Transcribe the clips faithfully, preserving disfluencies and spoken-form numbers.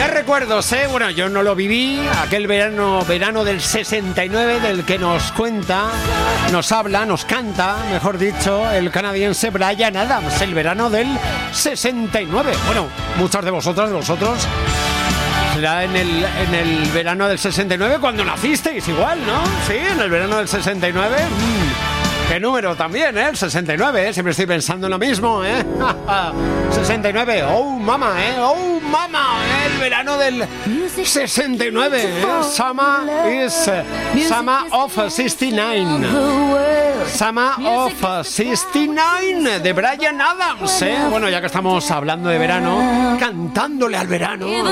Qué recuerdos, ¿eh? Bueno, yo no lo viví, aquel verano, verano del sesenta y nueve del que nos cuenta, nos habla, nos canta, mejor dicho, el canadiense Bryan Adams, el verano del sesenta y nueve. Bueno, muchos de vosotras, de vosotros, será en el, en el verano del sesenta y nueve cuando nacisteis igual, ¿no? Sí, en el verano del sesenta y nueve. Mm. ¿Qué número también, eh? El sesenta y nueve, ¿eh? Siempre estoy pensando en lo mismo, ¿eh? sesenta y nueve, oh mama, ¿eh? Oh mama, ¿eh? El verano del sesenta y nueve, ¿eh? Summer is uh, Summer of sesenta y nueve. Summer of sesenta y nueve de Bryan Adams, ¿eh? Bueno, ya que estamos hablando de verano, cantándole al verano, ¿eh?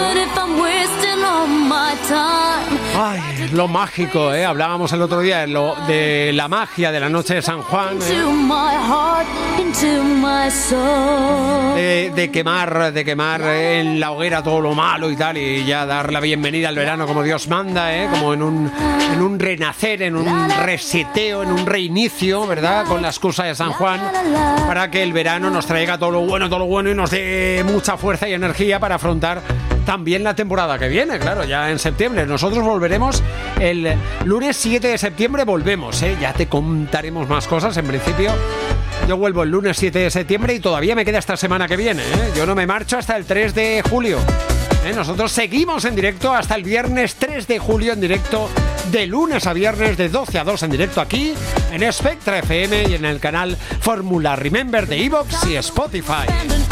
Ay, lo mágico, ¿eh? Hablábamos el otro día de, lo, de la magia de la noche de San Juan, ¿eh? de, de quemar, de quemar en la hoguera todo lo malo y tal, y ya dar la bienvenida al verano como Dios manda, ¿eh? Como en un, en un renacer, en un reseteo, en un reinicio, ¿verdad? Con la excusa de San Juan, para que el verano nos traiga todo lo bueno, todo lo bueno y nos dé mucha fuerza y energía para afrontar también la temporada que viene, claro, ya en septiembre. Nosotros volveremos el lunes siete de septiembre, volvemos, ¿eh? Ya te contaremos más cosas. En principio, yo vuelvo el lunes siete de septiembre y todavía me queda esta semana que viene, ¿eh? Yo no me marcho hasta el tres de julio. ¿eh? Nosotros seguimos en directo hasta el viernes tres de julio, en directo de lunes a viernes, de doce a dos en directo aquí en Spectra F M y en el canal Fórmula Remember de iVoox y Spotify.